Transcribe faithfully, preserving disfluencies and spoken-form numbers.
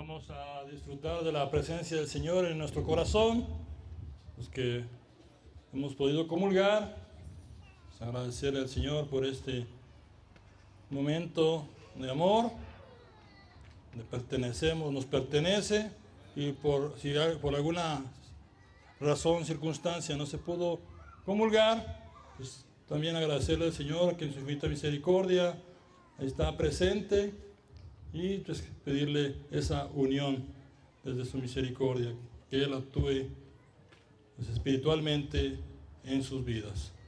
Vamos a disfrutar de la presencia del Señor en nuestro corazón, los que hemos podido comulgar. Pues agradecerle al Señor por este momento de amor, donde pertenecemos, nos pertenece, y por si hay, por alguna razón, circunstancia no se pudo comulgar, pues también agradecerle al Señor que en su infinita misericordia está presente, y pues pedirle esa unión desde su misericordia, que Él actúe pues, espiritualmente en sus vidas.